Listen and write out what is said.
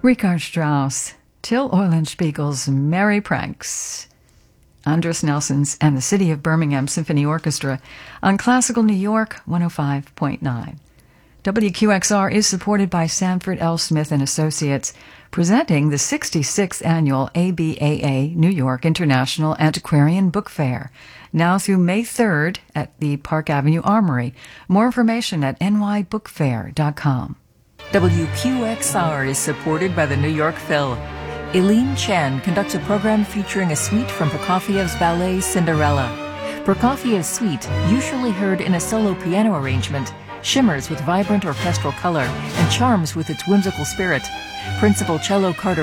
Richard Strauss, Till Eulenspiegel's Merry Pranks, Andres Nelson's and the City of Birmingham Symphony Orchestra on Classical New York 105.9. WQXR is supported by Sanford L. Smith and Associates, presenting the 66th Annual ABAA New York International Antiquarian Book Fair, now through May 3rd at the Park Avenue Armory. More information at nybookfair.com. WQXR is supported by the New York Phil. Eileen Chen conducts a program featuring a suite from Prokofiev's ballet Cinderella. Prokofiev's suite, usually heard in a solo piano arrangement, shimmers with vibrant orchestral color and charms with its whimsical spirit. Principal cello Carter